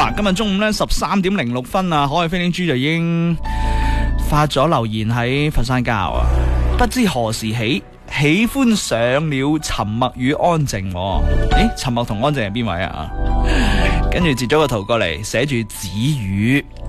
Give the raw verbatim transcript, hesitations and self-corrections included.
哇，今日中午咧十三點零六分啊，可愛飛鷹豬就已經發咗留言喺佛山郊啊，不知何時起喜歡上了沉默與安靜。誒，沉默同安靜係邊位啊？跟住截咗個圖過嚟，寫住子語。